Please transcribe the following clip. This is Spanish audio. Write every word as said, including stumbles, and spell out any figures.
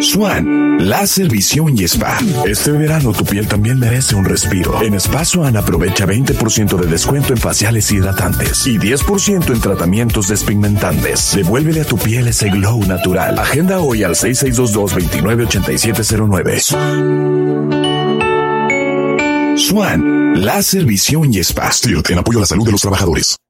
Swan, láser, visión y spa. Este verano tu piel también merece un respiro. En Spa Swan aprovecha veinte por ciento de descuento en faciales hidratantes y diez por ciento en tratamientos despigmentantes. Devuélvele a tu piel ese glow natural. Agenda hoy al seis seis dos dos, dos nueve ocho siete cero nueve. Swan, láser, visión y spa. Stirt, en apoyo a la salud de los trabajadores.